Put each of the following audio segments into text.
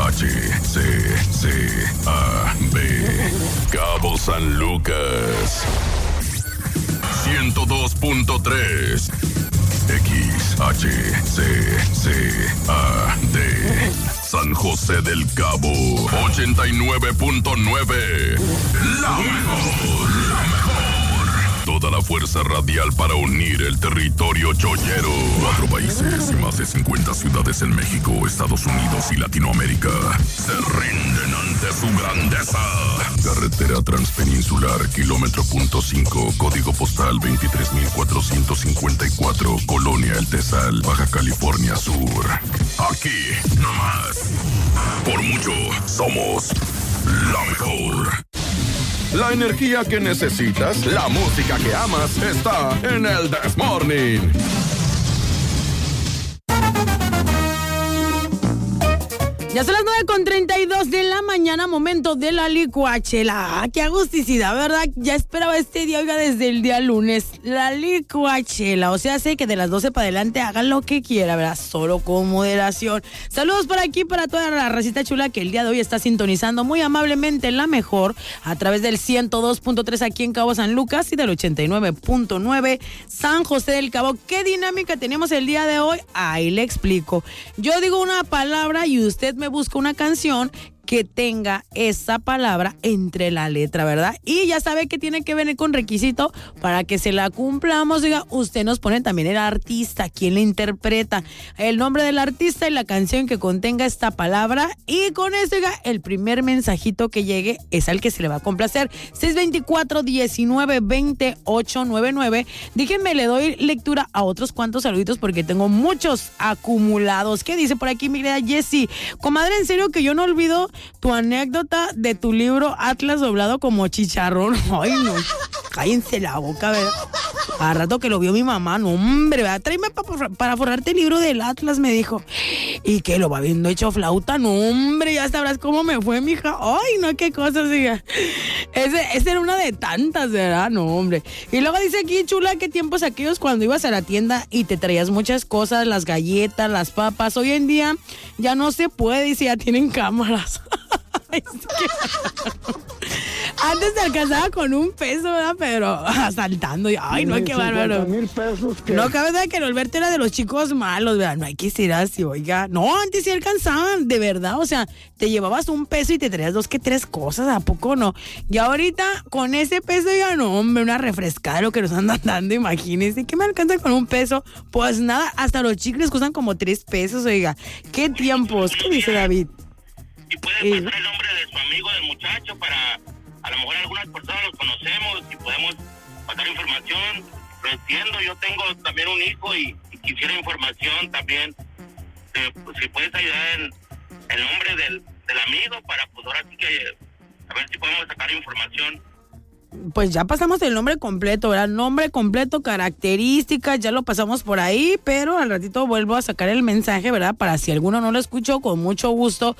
XHCCAB, Cabo San Lucas, 102.3, XHCCAD, San José del Cabo, 89.9, la mejor. Toda la fuerza radial para unir el territorio chollero. 4 países y más de 50 ciudades en México, Estados Unidos y Latinoamérica se rinden ante su grandeza. Carretera Transpeninsular, kilómetro .5, código postal 23,454, Colonia El Tesal, Baja California Sur. Aquí, nomás. Por mucho, somos la mejor. La energía que necesitas, la música que amas, está en el This Morning. Ya son las 9:32 de la mañana, momento de la licuachela. ¡Qué agusticidad!, ¿verdad? Ya esperaba este día, oiga, desde el día lunes. La licuachela, o sea, sé que de las 12 para adelante hagan lo que quiera, ¿verdad? Solo con moderación. Saludos por aquí para toda la racita chula que el día de hoy está sintonizando muy amablemente la mejor a través del 102.3 aquí en Cabo San Lucas y del 89.9 San José del Cabo. ¿Qué dinámica tenemos el día de hoy? Ahí le explico. Yo digo una palabra y usted me busca una canción que tenga esa palabra entre la letra, ¿verdad? Y ya sabe que tiene que venir con requisito para que se la cumplamos. Oiga, usted nos pone también el artista, quién le interpreta, el nombre del artista y la canción que contenga esta palabra. Y con eso, oiga, el primer mensajito que llegue es al que se le va a complacer. 624-19-2899. Déjenme, le doy lectura a otros cuantos saluditos porque tengo muchos acumulados. ¿Qué dice por aquí mi querida Jessie? Comadre, en serio que yo no olvido tu anécdota de tu libro Atlas doblado como chicharrón. Ay, no, cállense la boca, ¿verdad? A rato que lo vio mi mamá, no, hombre, ¿verdad? Tráeme para forrarte el libro del Atlas, me dijo. Y que lo va viendo hecho flauta, no, hombre, ya sabrás cómo me fue, mija. Ay, no, qué cosas, diga. Esa era una de tantas, ¿verdad? No, hombre. Y luego dice aquí, chula, qué tiempos aquellos cuando ibas a la tienda y te traías muchas cosas, las galletas, las papas. Hoy en día ya no se puede y si ya tienen cámaras. Antes te alcanzaba con $1, ¿verdad? Pero asaltando. Ay, no, qué bárbaro. No cabe duda que el Alberto era de los chicos malos, ¿verdad? No hay que ser así, oiga. No, antes sí alcanzaban, de verdad. O sea, te llevabas $1 y te traías 2 que 3 cosas, ¿a poco no? Y ahorita, con ese peso, oiga, no, hombre, una refrescada lo que nos andan dando, imagínense. ¿Qué me alcanza con $1? Pues nada, hasta los chicles cuestan como $3, oiga. ¿Qué tiempos? ¿Qué dice David? Y puede pasar el nombre de su amigo, del muchacho, para a lo mejor algunas personas los conocemos y podemos pasar información. Lo entiendo, yo tengo también un hijo y quisiera información también. Pues, si puedes ayudar en el nombre del amigo para, pues ahora sí que a ver si podemos sacar información. Pues ya pasamos el nombre completo, ¿verdad? Nombre completo, características, ya lo pasamos por ahí, pero al ratito vuelvo a sacar el mensaje, ¿verdad? Para si alguno no lo escuchó, con mucho gusto.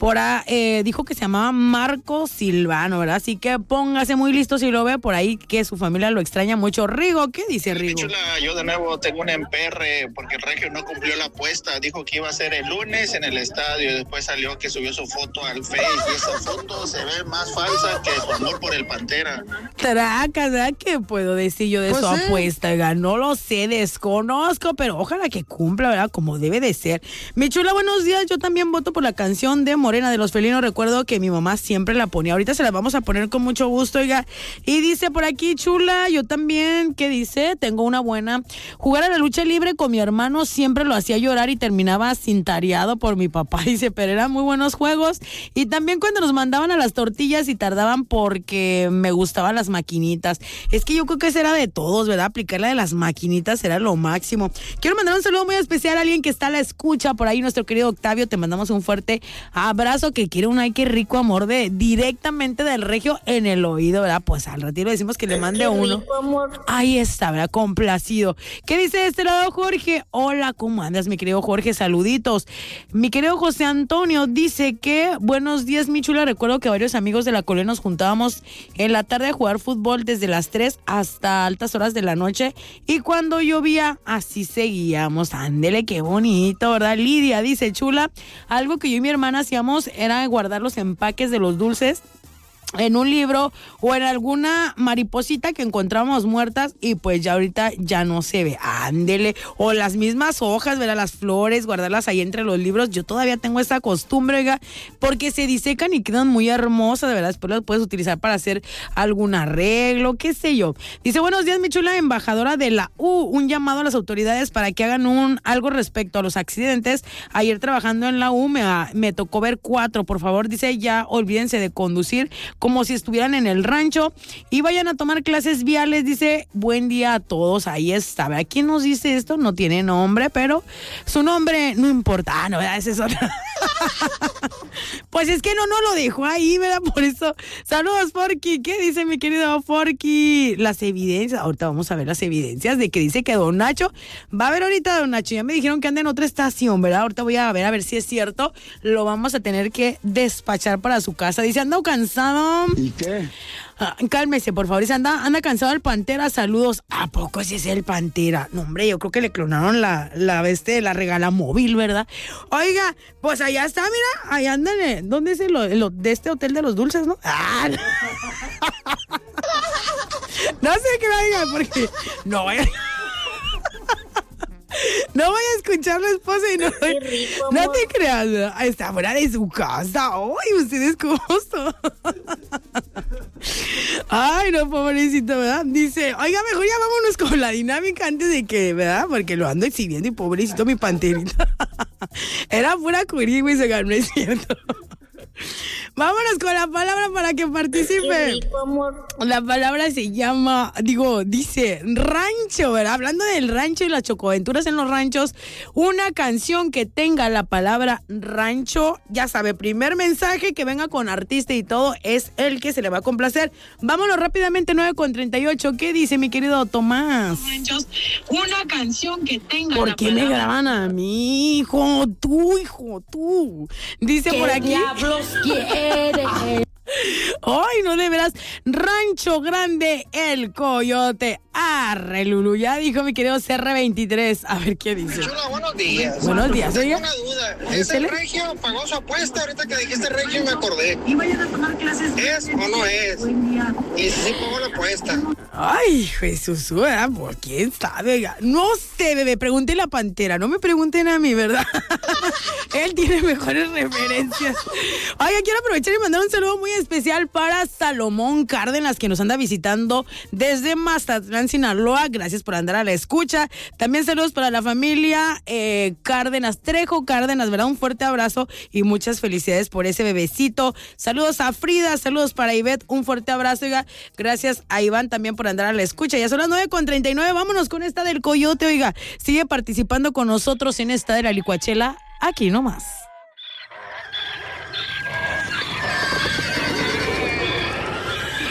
Dijo que se llamaba Marco Silvano, ¿verdad? Así que póngase muy listo si lo ve por ahí, que su familia lo extraña mucho. Rigo, ¿qué dice Rigo? Chula, yo de nuevo tengo un emperre porque el Regio no cumplió la apuesta. Dijo que iba a ser el lunes en el estadio y después salió que subió su foto al Face y esa foto se ve más falsa que su amor por el Pantera. Tracas, ¿verdad? ¿Qué puedo decir yo de su apuesta? Oiga, no lo sé, desconozco, pero ojalá que cumpla, ¿verdad? Como debe de ser. Mi chula, buenos días. Yo también voto por la canción de Morena de los Felinos. Recuerdo que mi mamá siempre la ponía. Ahorita se la vamos a poner con mucho gusto, oiga. Y dice por aquí, chula, yo también, ¿qué dice? Tengo una buena. Jugar a la lucha libre con mi hermano siempre lo hacía llorar y terminaba cintareado por mi papá. Dice, pero eran muy buenos juegos. Y también cuando nos mandaban a las tortillas y tardaban porque me gustaban las maquinitas. Es que yo creo que esa era de todos, ¿verdad? Aplicar la de las maquinitas era lo máximo. Quiero mandar un saludo muy especial a alguien que está a la escucha por ahí, nuestro querido Octavio. Te mandamos un fuerte abrazo, que quiere un ay qué rico amor directamente del Regio en el oído, ¿verdad? Pues al ratito le decimos que le mande uno. Ahí está, ¿verdad? Complacido. ¿Qué dice de este lado Jorge? Hola, ¿cómo andas, mi querido Jorge? Saluditos. Mi querido José Antonio dice que buenos días, mi chula. Recuerdo que varios amigos de la colonia nos juntábamos en la tarde a jugar fútbol desde las 3 hasta altas horas de la noche y cuando llovía así seguíamos. Ándele, qué bonito, ¿verdad? Lidia dice, chula, algo que yo y mi hermana hacíamos era guardar los empaques de los dulces en un libro o en alguna mariposita que encontramos muertas y pues ya ahorita ya no se ve. Ándele. O las mismas hojas, ¿verdad? Las flores, guardarlas ahí entre los libros. Yo todavía tengo esa costumbre, oiga, porque se disecan y quedan muy hermosas, de verdad. Después las puedes utilizar para hacer algún arreglo, qué sé yo. Dice, buenos días, mi chula embajadora de la U. Un llamado a las autoridades para que hagan algo respecto a los accidentes. Ayer trabajando en la U me tocó ver 4. Por favor, dice, ya olvídense de conducir como si estuvieran en el rancho y vayan a tomar clases viales. Dice, buen día a todos. Ahí está. ¿Verdad? ¿Quién nos dice esto? No tiene nombre, pero su nombre no importa. Ah, no, ¿verdad? Esa es otra. Pues es que no lo dejó ahí, ¿verdad? Por eso. Saludos, Forky. ¿Qué dice mi querido Forky? Las evidencias. Ahorita vamos a ver las evidencias de que dice que Don Nacho va a ver ahorita a Don Nacho. Ya me dijeron que anda en otra estación, ¿verdad? Ahorita voy a ver si es cierto. Lo vamos a tener que despachar para su casa. Dice, ando cansado. ¿Y qué? Cálmese, por favor. Dice, anda cansado el Pantera. Saludos. ¿A poco ese es el Pantera? No, hombre, yo creo que le clonaron la regala móvil, ¿verdad? Oiga, pues allá está, mira. Allá andan. ¿Dónde es el de este hotel de los dulces, no? Ah, no sé qué me diga, porque no vaya. No voy a escuchar la esposa y no te creas, ¿verdad? Está fuera de su casa. Ay, ustedes cómo son. Ay, no, pobrecito, ¿verdad? Dice, oiga, mejor ya vámonos con la dinámica antes de que, ¿verdad? Porque lo ando exhibiendo y pobrecito mi Panterita. Era pura curí, güey, se ganó, es cierto. Vámonos con la palabra para que participe. Qué rico, amor. La palabra se llama, dice rancho, ¿verdad? Hablando del rancho y las chocoaventuras en los ranchos, una canción que tenga la palabra rancho, ya sabe, primer mensaje que venga con artista y todo, es el que se le va a complacer. Vámonos rápidamente, 9:38. ¿Qué dice mi querido Tomás? Ranchos, una canción que tenga ¿Por la qué me palabra... graban a mí, hijo? Tú. Dice por aquí. diablos quiere? Ay, no, de veras. Rancho Grande, el Coyote. Arre, Lulu. Ya dijo mi querido CR23. A ver qué dice. Chula, buenos días. Buenos días, Tengo oiga. una duda. ¿Ese Regio pagó su apuesta? Ahorita que dijiste Regio me acordé. ¿Es o no es? Y si sí pagó la apuesta. Ay, Jesús, ¿verdad? Pues quién sabe, oiga. No sé, bebé. Pregúntele a Pantera. No me pregunten a mí, ¿verdad? Él tiene mejores referencias. Oiga, quiero aprovechar y mandar un saludo muy especial para Salomón Cárdenas, que nos anda visitando desde Mazatlán, Sinaloa. Gracias por andar a la escucha. También saludos para la familia Cárdenas, Trejo Cárdenas, ¿verdad? Un fuerte abrazo y muchas felicidades por ese bebecito. Saludos a Frida, saludos para Ivette, un fuerte abrazo, oiga. Gracias a Iván también por andar a la escucha. Ya son las 9:39, vámonos con esta del Coyote, oiga. Sigue participando con nosotros en esta de la licuachela, aquí nomás.